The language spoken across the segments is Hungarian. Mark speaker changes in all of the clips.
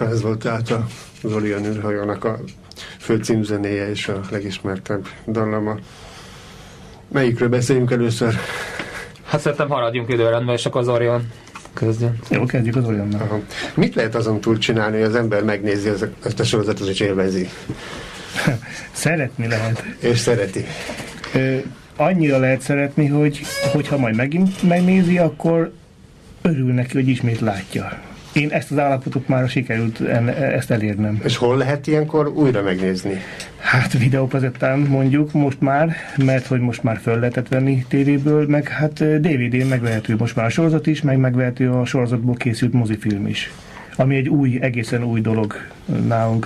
Speaker 1: Ez volt tehát az Orion űrhajónak a fő címzenéje és a legismertebb dallama. Melyikről beszéljünk először?
Speaker 2: Hát szerintem haradjunk időrendben, és akkor az Orion közben.
Speaker 3: Jó, kezdjük az Orionnal.
Speaker 1: Mit lehet azon túl csinálni, hogy az ember megnézi ezt a sorozatot és élvezi?
Speaker 3: Szeretni lehet.
Speaker 1: És szereti.
Speaker 3: Annyira lehet szeretni, hogyha majd megint megnézi, akkor örül neki, hogy ismét látja. Én ezt az állapotot már sikerült ezt elérnem.
Speaker 1: És hol lehet ilyenkor újra megnézni?
Speaker 3: Hát videókazettán mondjuk most már, mert hogy most már föl lehetett venni tévéből, meg hát DVD-n megvehető most már a sorozat is, meg megvehető a sorozatból készült mozifilm is. Ami egy egészen új dolog nálunk.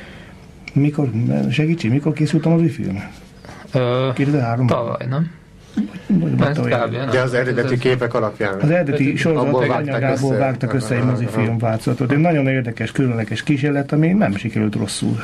Speaker 3: Mikor készült a mozifilm? 2003?
Speaker 2: Tavaly, nem?
Speaker 1: De az eredeti képek alapján.
Speaker 3: Az eredeti sorozat anyagából vágtak össze egy mozifilm változatot. Egy nagyon érdekes, különleges kísérlet, ami nem sikerült rosszul.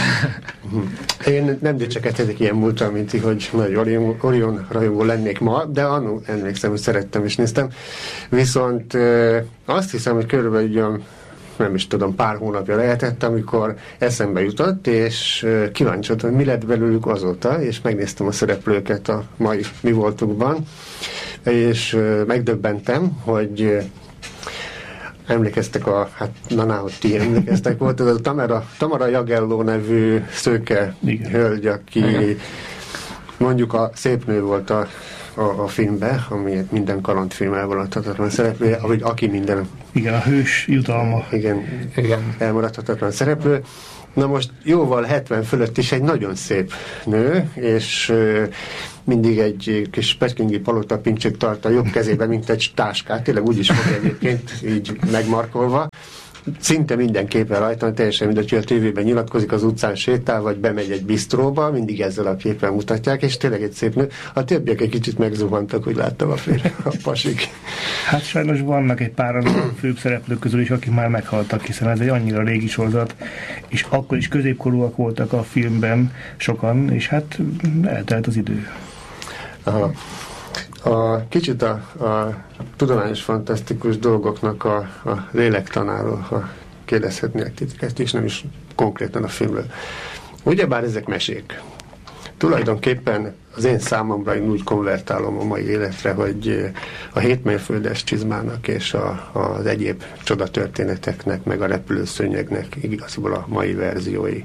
Speaker 1: Én nem dicsekedhetek ilyen múltal, mint ti, hogy nagy Orion rajongó lennék ma, de annól emlékszem, hogy szerettem és néztem. Viszont azt hiszem, hogy körülbelül nem is tudom, pár hónapja lehetett, amikor eszembe jutott, és kíváncsi voltam, hogy mi lett belőlük azóta, és megnéztem a szereplőket a mai Mi Voltukban, és megdöbbentem, hogy emlékeztek hogy ti emlékeztek, volt ez a Tamara Jagello nevű szőke hölgy, aki mondjuk a szépnő volt a filmbe, ami minden kalandfilm elmaradhatatlan szereplője, vagy aki minden...
Speaker 3: Igen, a hős jutalma.
Speaker 1: Igen. Elmaradhatatlan szereplő. Na most jóval 70 fölött is egy nagyon szép nő, és mindig egy kis pekingi palota pincsét tart a jobb kezébe, mint egy táskát, tényleg úgy is fog egyébként, így megmarkolva. Szinte minden képen rajta, teljesen mindegy, hogy a tévében nyilatkozik, az utcán sétál, vagy bemegy egy bistróba, mindig ezzel a képen mutatják, és tényleg egy szép nő. A többiek egy kicsit megzuhantak, hogy láttam a pasik.
Speaker 3: Hát sajnos vannak egy pár főbb szereplők közül is, akik már meghaltak, hiszen ez egy annyira régi sorozat, és akkor is középkorúak voltak a filmben sokan, és hát eltelt az idő.
Speaker 1: Aha. Kicsit a tudományos fantasztikus dolgoknak a lélektanáról, ha kérdezhetnék titeket is, nem is konkrétan a filmről. Ugyebár ezek mesék. Tulajdonképpen az én számomra én úgy konvertálom a mai életre, hogy a 7 mérföldes csizmának és az egyéb csodatörténeteknek, meg a repülőszőnyegnek igazából a mai verziói.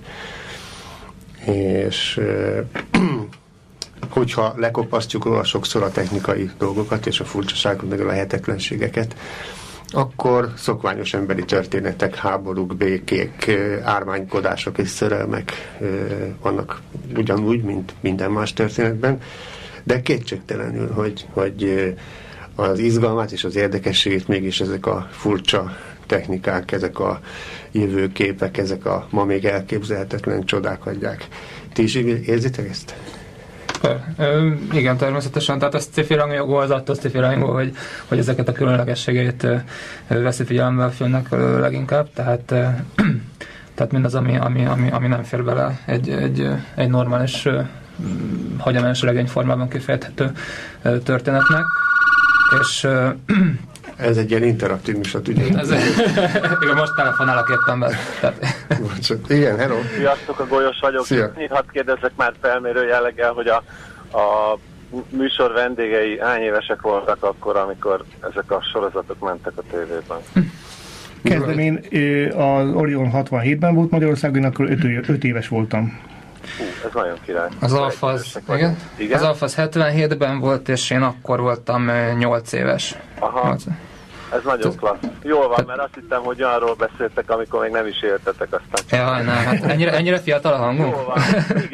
Speaker 1: És hogyha lekopasztjuk róla sokszor a technikai dolgokat és a furcsaságokat, meg a lehetetlenségeket, akkor szokványos emberi történetek, háborúk, békék, ármánykodások és szerelmek vannak ugyanúgy, mint minden más történetben, de kétségtelenül, hogy az izgalmát és az érdekességét mégis ezek a furcsa technikák, ezek a jövőképek, ezek a ma még elképzelhetetlen csodák adják. Ti is érzitek ezt?
Speaker 2: Igen, természetesen, tehát a sci-fi rangjogó az attól sci-fi rangjogó, hogy ezeket a különlegességeit veszi figyelembe a filmnek leginkább, tehát mindaz, ami nem fér bele egy normális, hagyományos regényformában kifejthető történetnek, és
Speaker 1: ez egy ilyen interaktív műsor, ugye?
Speaker 2: Igen, most telefonálok éppen be.
Speaker 1: Igen, hello.
Speaker 4: Sziasztok, a Golyos vagyok.
Speaker 1: Szia.
Speaker 4: Hadd kérdezzek már felmérő jelleggel, hogy a műsor vendégei hány évesek voltak akkor, amikor ezek a sorozatok mentek a tévében?
Speaker 3: Kezdem én, az Orion 67-ben volt Magyarországon, akkor 5 éves voltam.
Speaker 4: Ez nagyon király.
Speaker 2: Az Alpha az 77-ben volt, és én akkor voltam 8 éves.
Speaker 4: Aha. 8. Ez nagyon klassz. Jól van, mert azt hittem, hogy olyanról beszéltek, amikor még nem is éltetek aztán.
Speaker 2: Jaj, nem, hát ennyire fiatal a hangunk?
Speaker 4: Jól van.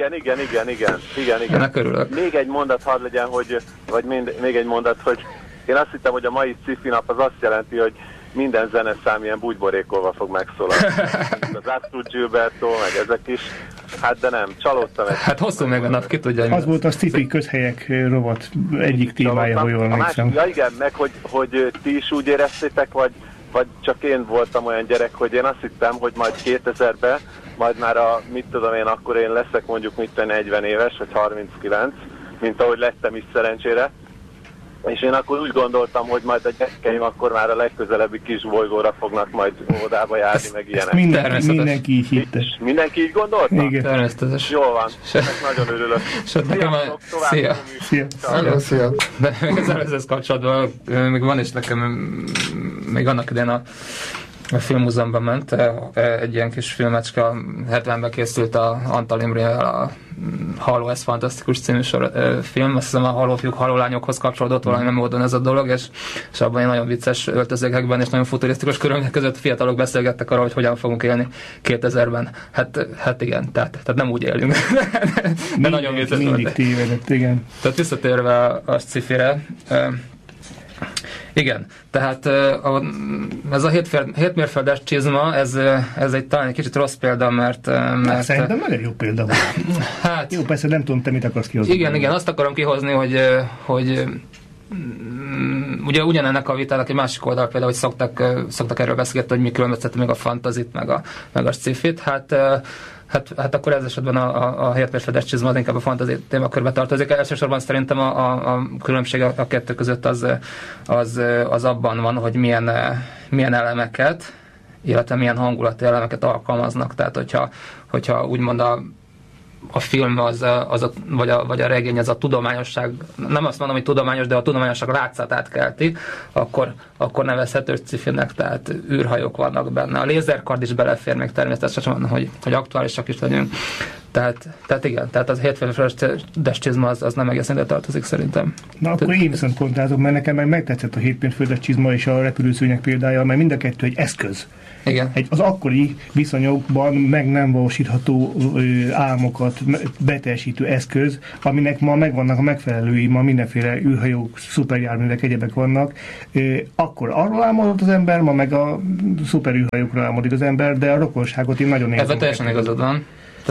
Speaker 4: Igen.
Speaker 2: Ennek örülök.
Speaker 4: Még egy mondat hadd legyen, még egy mondat, hogy én azt hittem, hogy a mai sci-fi nap az azt jelenti, hogy minden zeneszám ilyen bújborékolva fog megszólalni. Az Astrid Gilberto, meg ezek is. Hát de nem, csalódtam.
Speaker 2: Hát hosszú meg a nap, ki tudja.
Speaker 3: Az volt a sci-fi közhelyek rovat egyik témája, ha jól emlékszem.
Speaker 4: Ja igen, meg hogy ti is úgy éreztétek, vagy csak én voltam olyan gyerek, hogy én azt hittem, hogy majd 2000-ben, majd már akkor én leszek mondjuk 40 éves, vagy 39, mint ahogy lettem is szerencsére. És én akkor úgy gondoltam, hogy majd a gyerekeim akkor már a legközelebbi kis bolygóra fognak majd óvodába járni, meg ilyenek.
Speaker 3: Mindenki így hitte.
Speaker 4: Mindenki így gondolta?
Speaker 3: Igen.
Speaker 2: Természetes.
Speaker 4: Jól van, ennek nagyon örülök.
Speaker 2: Szia!
Speaker 1: Szia!
Speaker 2: De még az előzőhez kapcsolatban még van is nekem, még annak idején a Filmmúzeumban ment egy ilyen kis filmecske, 70-ben készült a Antal Imrével a Halló, ez fantasztikus című film, azt hiszem a Hallófiúk, Hallólányokhoz kapcsolódott valami módon ez a dolog, és abban nagyon vicces öltözékekben és nagyon futurisztikus körülmények között fiatalok beszélgettek arról, hogy hogyan fogunk élni 2000-ben. Hát igen, tehát nem úgy élünk. De nagyon vicces volt.
Speaker 3: Mindig tévedett, igen.
Speaker 2: Tehát visszatérve a sci-fire, igen, tehát ez a hétmérföldes csizma, ez egy talán egy kicsit rossz példa, mert
Speaker 3: szerintem nagyon jó példa van. Hát, jó, persze nem tudom, te mit akarsz kihozni.
Speaker 2: Igen, azt akarom kihozni, hogy ugye ugyanennek a vitának egy másik oldal például, hogy szoktak erről beszélgetni, hogy mi különbözteti még a fantazit, meg a sci-fit, hát akkor ez esetben a hétmérföldes csizma az inkább a fantasy témakörbe tartozik. Elsősorban szerintem a különbség a kettő között az abban van, hogy milyen elemeket, illetve milyen hangulati elemeket alkalmaznak. Tehát, hogyha úgymond a film vagy a regény az a tudományosság, nem azt mondom, hogy tudományos, de a tudományosság látszatát kelti, akkor nevezhető sci-finek, tehát űrhajók vannak benne. A lézerkard is belefér még természetesen, hogy aktuálisak is legyünk. Tehát igen, tehát az hétmérföldes csizma az nem egészen ide tartozik szerintem.
Speaker 3: Na akkor én viszont kontrázok, mert nekem megtetszett a hétmérföldes csizma és a repülőszőnyeg példája, mert mind a kettő egy eszköz.
Speaker 2: Igen.
Speaker 3: Az akkori viszonyokban meg nem valósítható álmokat beteljesítő eszköz, aminek ma megvannak a megfelelői, ma mindenféle űrhajók, szuperjárművek, egyebek vannak. Akkor arról álmodott az ember, ma meg a szuperűrhajókról álmodik az ember, de a rokonságot én nagyon érzem.
Speaker 2: Ebben teljesen igazad van.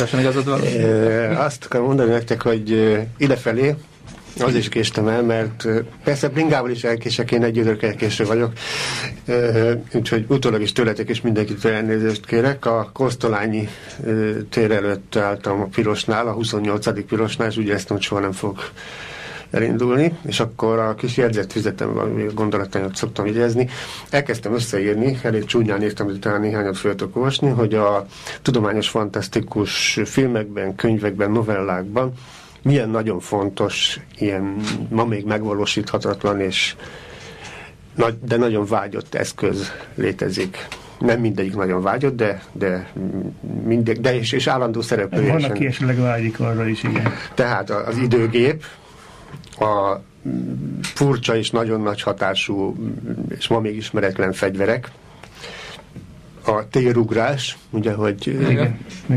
Speaker 1: Azt akarom mondani nektek, hogy idefelé az is késtem el, mert persze bringával is elkések, én egy idők elkéső vagyok, úgyhogy utólag is tőletek és mindenkitől elnézést kérek. A Kosztolányi tér előtt álltam a pirosnál, a 28. pirosnál, és úgy éreztem, hogy soha nem fog elindulni, és akkor a kis jegyzetfüzetem, valami gondolatanyag szoktam jegyezni. Elkezdtem összeírni, elég csúnyán írtam, hogy talán néhányat fel tudok olvasni, hogy a tudományos fantasztikus filmekben, könyvekben, novellákban milyen nagyon fontos, ilyen ma még megvalósíthatatlan, de nagyon vágyott eszköz létezik. Nem mindegyik nagyon vágyott, de és állandó szereplője.
Speaker 3: Van, aki esetleg vágyik arra is, igen.
Speaker 1: Tehát az időgép, a furcsa és nagyon nagy hatású, és ma még ismeretlen fegyverek, a térugrás, ugye, hogy
Speaker 3: igen.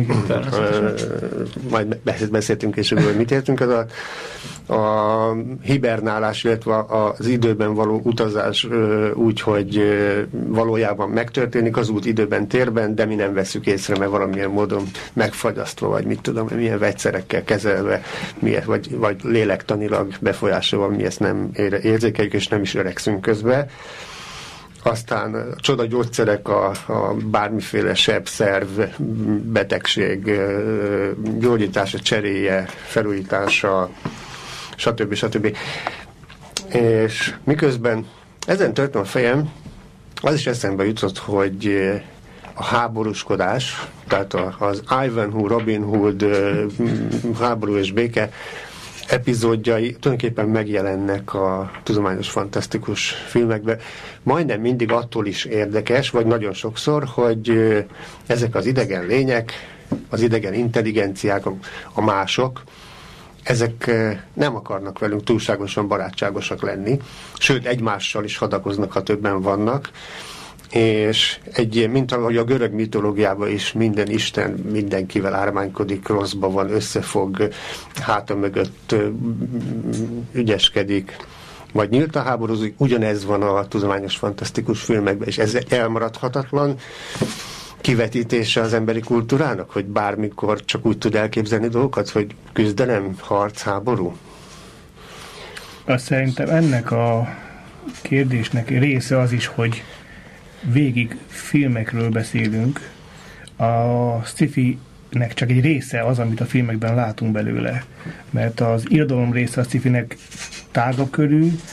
Speaker 1: Majd beszéltünk később, hogy mit értünk, az a hibernálás, illetve az időben való utazás úgy, hogy valójában megtörténik az út időben, térben, de mi nem veszük észre, mert valamilyen módon megfagyasztva, vagy mit tudom, milyen vegyszerekkel kezelve, vagy lélektanilag befolyásolva, mi ezt nem érzékeljük, és nem is öregszünk közben. Aztán a csoda gyógyszerek, a bármiféle sebszerv, betegség, gyógyítása, cseréje, felújítása, stb. És miközben ezen törtem a fejem, az is eszembe jutott, hogy a háborúskodás, tehát az Ivanhoe, Robin Hood, háború és béke epizódjai tulajdonképpen megjelennek a tudományos fantasztikus filmekben. Majdnem mindig attól is érdekes, vagy nagyon sokszor, hogy ezek az idegen lények, az idegen intelligenciák, a mások, ezek nem akarnak velünk túlságosan barátságosak lenni, sőt egymással is hadakoznak, ha többen vannak, és mint ahogy a görög mitológiában is minden isten mindenkivel ármánykodik, rosszba van, összefog, háta mögött ügyeskedik, vagy nyíltan háborúzik, ugyanez van a tudományos fantasztikus filmekben, és ez elmaradhatatlan kivetítése az emberi kultúrának, hogy bármikor csak úgy tud elképzelni dolgokat, hogy küzdelem, harc, háború?
Speaker 3: Azt szerintem ennek a kérdésnek része az is, hogy végig filmekről beszélünk, a sci-fi-nek csak egy része az, amit a filmekben látunk belőle. Mert az irodalom része a sci-fi-nek tágabb körű,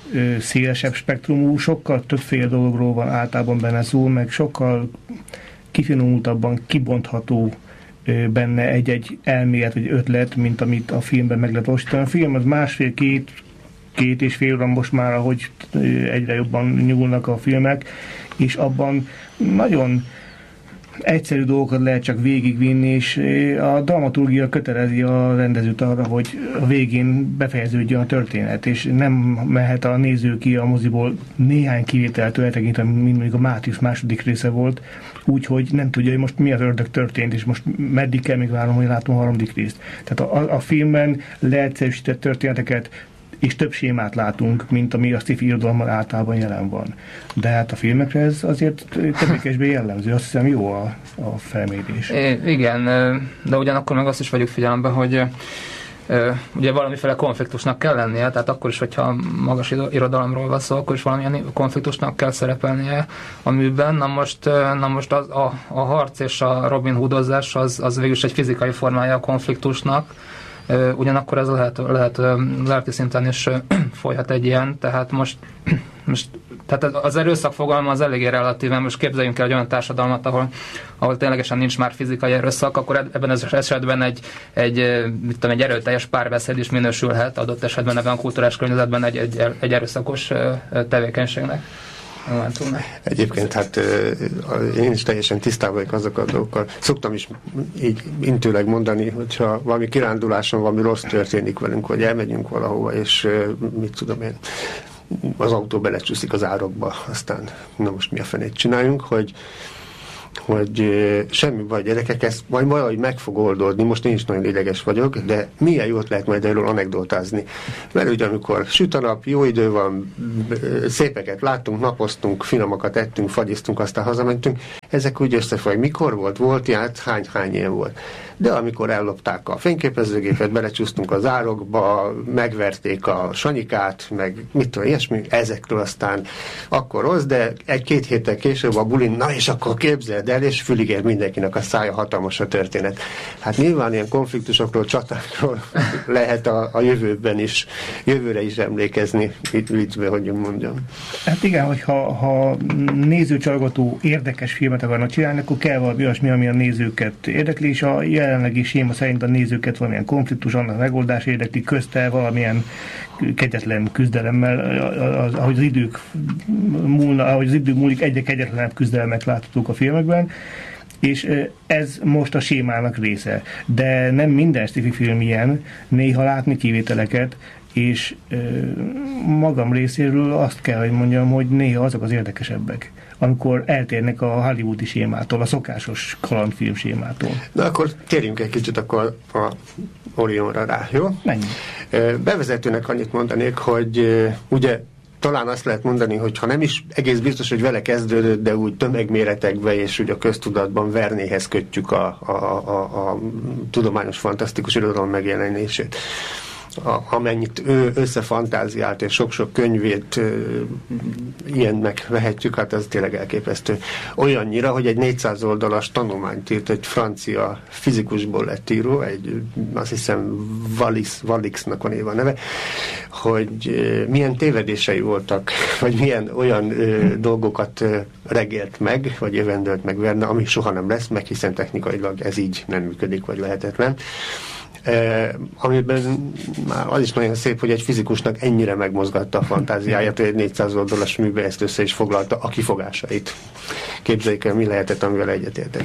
Speaker 3: szélesebb spektrumú, sokkal többféle dologról van általában benne szó, meg sokkal kifinomultabban kibontható benne egy elmélet vagy ötlet, mint amit a filmben meg lehet valósítani. A film az két és fél óra most már, ahogy egyre jobban nyúlnak a filmek, és abban nagyon egyszerű dolgokat lehet csak végigvinni, és a dramaturgia kötelezi a rendezőt arra, hogy a végén befejeződjön a történet, és nem mehet a néző ki a moziból néhány kivételtől eltekintve, mint mondjuk a Mátrix második része volt, úgyhogy nem tudja, hogy most mi az ördög történt, és most meddig kell még várnom, hogy látom a harmadik részt. Tehát a filmben leegyszerűsített történeteket és több sémát látunk, mint ami a sci-fi irodalomban általában jelen van. De hát a filmekre ez azért többé-kevésbé jellemző. Azt hiszem jó a felmérés.
Speaker 2: Igen, de ugyanakkor meg azt is vegyük figyelembe, hogy ugye valamiféle konfliktusnak kell lennie, tehát akkor is, hogyha magas irodalomról van szó, akkor is valamilyen konfliktusnak kell szerepelnie a műben. Na most a harc és a Robin Hoodozás az végül is egy fizikai formája a konfliktusnak, ugyanakkor ez lehet lelki szinten is folyhat egy ilyen, tehát most tehát az erőszak fogalma az eléggé relatíven, most képzeljünk el egy olyan társadalmat, ahol ténylegesen nincs már fizikai erőszak, akkor ebben az esetben egy erőteljes párbeszéd is minősülhet adott esetben ebben a kulturális környezetben egy erőszakos tevékenységnek.
Speaker 1: Egyébként hát én is teljesen tisztában vagyok azokkal a dolgokkal. Szoktam is így intőleg mondani, hogyha valami kiránduláson valami rossz történik velünk, vagy elmegyünk valahova, és mit tudom én, az autó belecsúszik az árokba, aztán na most mi a fenét csináljunk, hogy semmi baj, gyerekek, ez majd valahogy meg fog oldódni, most én is nagyon ideges vagyok, de milyen jót lehet majd erről anekdotázni. Mert ugye amikor süt a nap, jó idő van, szépeket láttunk, napoztunk, finomakat ettünk, fagyiztunk, aztán hazamentünk, ezek úgy összefog. Mikor volt? Volt ilyen, hány ilyen volt. De amikor ellopták a fényképezőgépet, belecsúsztunk az árokba, megverték a Sanyikát, meg mit tudom, ilyesmi, ezekről aztán akkor rossz, de egy-két héttel később a bulin, na és akkor képzeld el, és fülig ér mindenkinek a szája, hatalmas a történet. Hát nyilván ilyen konfliktusokról, csatákról lehet a jövőben is, jövőre is emlékezni, viccbe, hogy mondjam.
Speaker 3: Hát igen, hogyha nézőcsalgató érdekes filmet akarnak csinálni, akkor kell valami olyasmi, ami a nézőket érdekli, és a jelenlegi séma szerint a nézőket valamilyen konfliktus, annak megoldás érdekli, közte valamilyen kegyetlen küzdelemmel, ahogy az idő múlik, egyre kegyetlenebb küzdelmek láthatók a filmekben, és ez most a sémának része. De nem minden sci-fi film ilyen, néha látni kivételeket, és magam részéről azt kell, hogy mondjam, hogy néha azok az érdekesebbek, amikor eltérnek a hollywoodi sémától, a szokásos kalandfilm sémától.
Speaker 1: Na akkor térjünk egy kicsit akkor a Orionra rá, jó?
Speaker 3: Menjünk.
Speaker 1: Bevezetőnek annyit mondanék, hogy ugye talán azt lehet mondani, hogy ha nem is egész biztos, hogy vele kezdődött, de úgy tömegméretekbe és úgy a köztudatban Vernéhez kötjük a tudományos fantasztikus irodalom megjelenését. Amennyit ő összefantáziált, és sok-sok könyvét ilyennek vehetjük, hát ez tényleg elképesztő. Olyannyira, hogy egy 400 oldalas tanulmányt írt, egy francia fizikusból lett író, azt hiszem Walixnak van a neve, hogy milyen tévedései voltak, vagy milyen olyan dolgokat regélt meg, vagy jövendölt meg Verne, ami soha nem lesz meg, hiszen technikailag ez így nem működik, vagy lehetetlen. Amiben már az is nagyon szép, hogy egy fizikusnak ennyire megmozgatta a fantáziáját, hogy egy 400 oldalas műbe ezt össze is foglalta a kifogásait. Képzeljük el, mi lehetett, amivel egyetértek.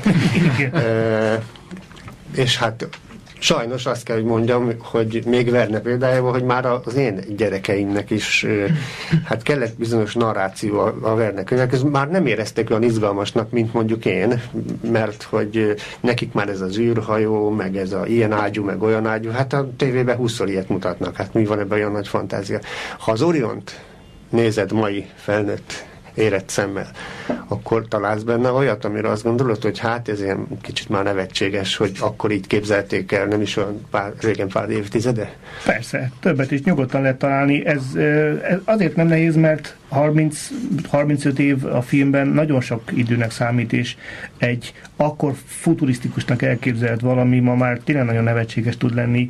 Speaker 1: És hát sajnos azt kell, hogy mondjam, hogy még Verne példájában, hogy már az én gyerekeimnek is hát kellett bizonyos narráció a Verne könyvek, ez már nem érezték olyan izgalmasnak, mint mondjuk én, mert hogy nekik már ez az űrhajó, meg ez a ilyen ágyú, meg olyan ágyú, hát a tévében 20-szor ilyet mutatnak, hát mi van ebben olyan nagy fantázia. Ha az Oriont nézed mai felnőtt érett szemmel, akkor találsz benne olyat, amire azt gondolod, hogy hát ez ilyen kicsit már nevetséges, hogy akkor így képzelték el, nem is olyan régen pár évtizede?
Speaker 3: Persze, többet is nyugodtan lehet találni. Ez azért nem nehéz, mert 35 év a filmben nagyon sok időnek számít, és egy akkor futurisztikusnak elképzelt valami ma már tényleg nagyon nevetséges tud lenni,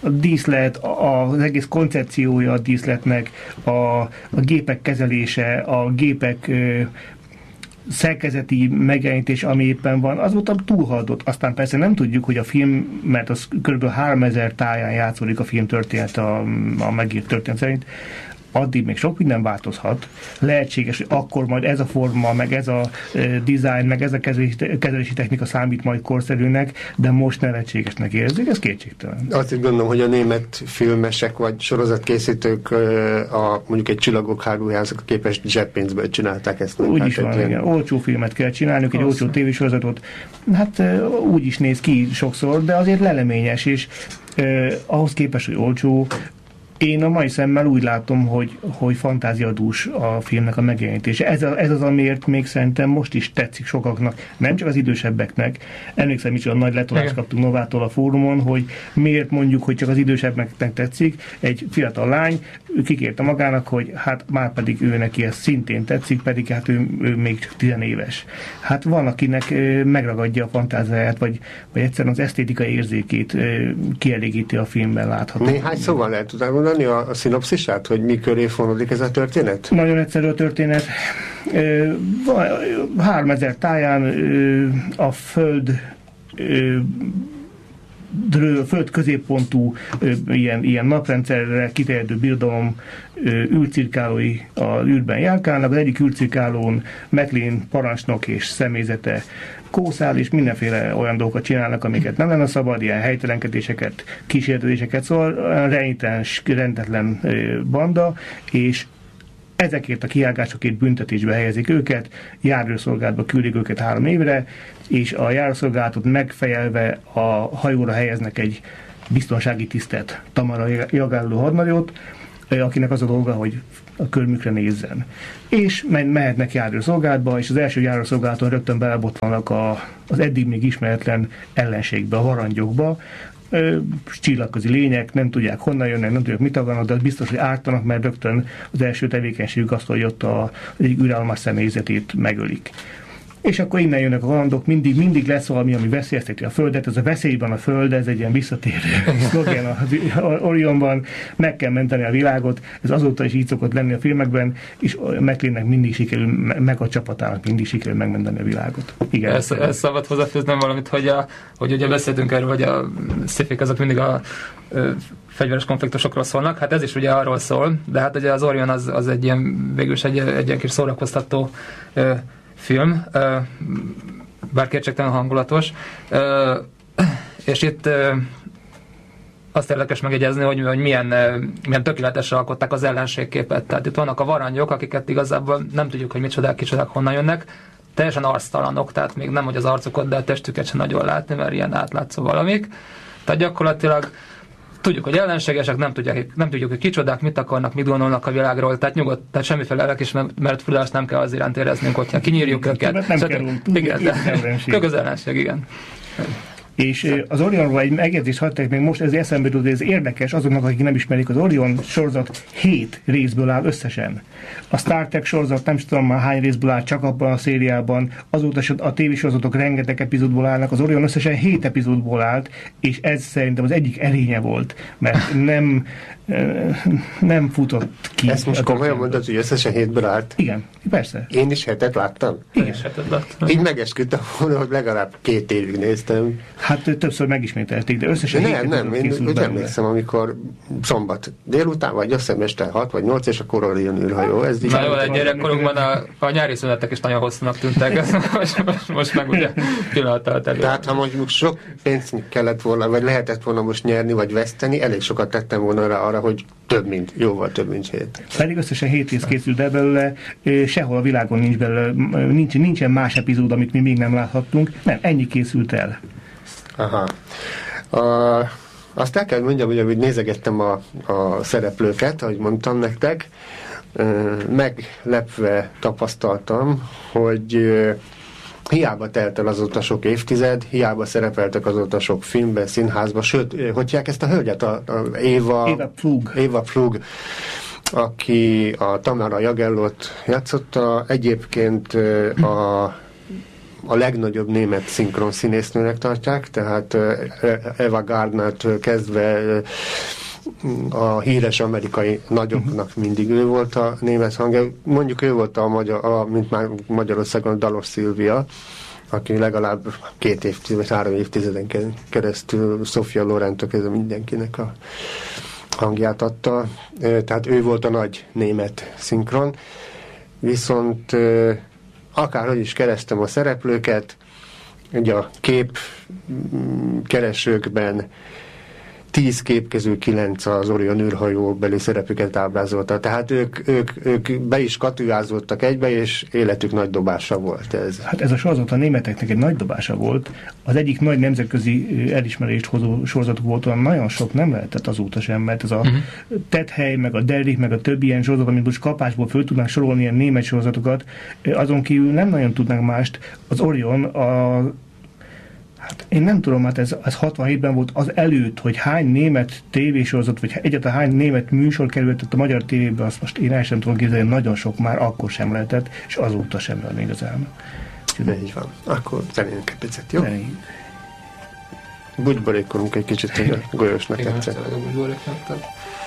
Speaker 3: a díszlet, az egész koncepciója a díszletnek, a gépek kezelése, a gépek szerkezeti megjelenítés, ami éppen van, az voltam túlhaladott. Aztán persze nem tudjuk, hogy a film, mert az kb. 3000 táján játszódik a film történet, a megírt történet szerint, addig még sok minden változhat. Lehetséges, hogy akkor majd ez a forma, meg ez a design, meg ez a kezelési technika számít majd korszerűnek, de most nevetségesnek érzik, ez kétségtelen.
Speaker 1: Azt is gondolom, hogy a német filmesek vagy sorozatkészítők mondjuk egy Csillagok háborújához képest zseppénzből csinálták ezt.
Speaker 3: Úgy is van, igen. Olcsó filmet kell csinálnunk, egy olcsó tévésorozatot. Hát úgy is néz ki sokszor, de azért leleményes, és ahhoz képest, hogy olcsó, én a mai szemmel úgy látom, hogy fantáziadús a filmnek a megjelenítése. Ez az, amiért még szerintem most is tetszik sokaknak, nem csak az idősebbeknek. Emlékszem, micsoda nagy letolást kaptunk Novától a fórumon, hogy miért mondjuk, hogy csak az idősebbeknek tetszik. Egy fiatal lány, ő kikérte magának, hogy hát már pedig ő neki ez szintén tetszik, pedig hát ő még 10 éves. Hát van, akinek megragadja a fantáziáját, vagy egyszerűen az esztétikai érzékét kielégíti a filmben látható.
Speaker 1: Néhány szóval lehet tudni mondani a szinopszisát, hogy mi köré fonódik ez a történet?
Speaker 3: Nagyon egyszerű a történet. 3000 táján a föld középpontú ilyen naprendszerre kiterjedő birodalom űrcirkálói az űrben járkálnak. Az egyik űrcirkálón McLean parancsnok és személyzete kószál, és mindenféle olyan dolgokat csinálnak, amiket nem lenne szabad, ilyen helytelenkedéseket, kísérletezéseket, szóval renitens, rendetlen banda, és ezekért a kiállásokért büntetésbe helyezik őket, járószolgálatba küldik őket 3 évre, és a járószolgálatot megfejelve a hajóra helyeznek egy biztonsági tisztet, Tamara Jagelló hadnagyot, akinek az a dolga, hogy a körmükre nézzen. És mehetnek járószolgálatba, és az első járószolgálaton rögtön belebotlanak az eddig még ismeretlen ellenségbe, a varangyokba. Csillagközi lények, nem tudják honnan jönnek, nem tudják mit akarnak, de az biztos, hogy ártanak, mert rögtön az első tevékenységük az, hogy ott az egyik űrállomás személyzetét megölik. És akkor innen jönnek a kalandok, mindig lesz valami, ami veszélyezteti a Földet, ez a veszélyben a Föld, ez egy ilyen visszatérő szlogen az Orionban, meg kell menteni a világot, ez azóta is így szokott lenni a filmekben, és McLeannek mindig sikerül, meg a csapatának mindig sikerül megmenteni a világot. Igen.
Speaker 2: Ezt szabad hozzáfűznöm valamit, hogy ugye beszéltünk erről, hogy a sci-fik azok mindig a fegyveres konfliktusokról szólnak, hát ez is ugye arról szól, de hát ugye az Orion az egy ilyen, végülis egy ilyen kis szórakoztató film, bár kétségtelen hangulatos, és itt azt érdekes megjegyezni, hogy milyen tökéletesen alkották az ellenségképet. Tehát itt vannak a varangyok, akiket igazából nem tudjuk, hogy kicsodák honnan jönnek, teljesen arctalanok, tehát még nem, hogy az arcukat, de a testüket sem nagyon látni, mert ilyen átlátszó valamik. Tehát gyakorlatilag tudjuk, hogy ellenségesek, nem tudjuk, hogy kicsodák, mit akarnak, mit gondolnak a világról, tehát nyugodt, tehát semmiféle lelkismert fudást nem kell az iránt éreznünk, hogyha kinyírjuk őket. Igen, az ellenség, igen.
Speaker 3: És az Orionról egy megjegyzést hagyták még most, ez eszembe jutott, hogy ez érdekes azoknak, akik nem ismerik, az Orion sorozat 7 részből áll összesen. A Star Trek sorozat nem tudom már hány részből áll, csak abban a szériában, azóta a tévésorozatok rengeteg epizódból állnak, az Orion összesen 7 epizódból állt, és ez szerintem az egyik erénye volt, mert nem futott ki.
Speaker 1: Ezt most komolyan mondod, hogy összesen 7-ből állt?
Speaker 3: Igen, persze.
Speaker 1: Én is 7-et láttam?
Speaker 3: Igen.
Speaker 1: Így megesküdtem volna, hogy legalább 2 évig néztem.
Speaker 3: Hát többször megismételték, de összesen 7
Speaker 1: nem, én úgy emlékszem, amikor szombat délután, vagy azt hiszem este 6 vagy 8, és akkor Orion űrhajó.
Speaker 2: Na jó, egy gyerekkorunkban a nyári szünetek is nagyon hosszúnak tűntek, most meg ugye pillanattal terül.
Speaker 1: Tehát ha mondjuk sok pénzt kellett volna, vagy lehetett volna most nyerni, vagy veszteni, elég sokat tettem volna arra, hogy jóval több, mint 7.
Speaker 3: Pedig összesen 7 rész készült el belőle, sehol a világon nincs belőle, nincsen más epizód, amit mi még nem láthattunk, nem, ennyi készült el.
Speaker 1: Aha. Azt el kell mondjam, hogy nézegettem a szereplőket, ahogy mondtam nektek, meglepve tapasztaltam, hogy hiába telt el azóta sok évtized, hiába szerepeltek azóta sok filmben, színházban, sőt, hogy hívják ezt a hölgyet? Eva Plug, aki a Tamara Jagellót játszotta, egyébként a legnagyobb német szinkron színésznőnek tartják, tehát Eva Gardner-től kezdve a híres amerikai nagyoknak mindig ő volt a német hangja. Mondjuk ő volt mint már Magyarországon Dalos Szilvia, aki legalább 2 évtized, 3 évtizeden keresztül Sofia Loren-től kezdve mindenkinek a hangját adta. Tehát ő volt a nagy német szinkron. Viszont akárhogy is kerestem a szereplőket, ugye a képkeresőkben 10 kép közül 9 az Orion űrhajó beli szerepüket ábrázolta. Tehát ők be is katujázódtak egybe, és életük nagy dobása volt ez.
Speaker 3: Hát ez a sorozat a németeknek egy nagy dobása volt. Az egyik nagy nemzetközi elismerést hozó sorozatuk volt, olyan nagyon sok nem lehetett azóta sem, mert ez a Tethely, meg a Derrick, meg a többi ilyen sorozat, amit most kapásból föl tudnánk sorolni ilyen német sorozatokat, azon kívül nem nagyon tudnánk mást. Az Orion hát én nem tudom, hát ez 67-ben volt az előtt, hogy hány német tévésorozat, vagy egyáltalán hány német műsor került a magyar tévébe, azt most én el sem tudom képzelni, nagyon sok már akkor sem lehetett, és azóta sem van igazán.
Speaker 1: De így van. Akkor zenéljünk egy picit, jó? Bugyborékolunk egy kicsit, hogy a golyósnak tetszett.
Speaker 2: Igen, a bugyboréknak.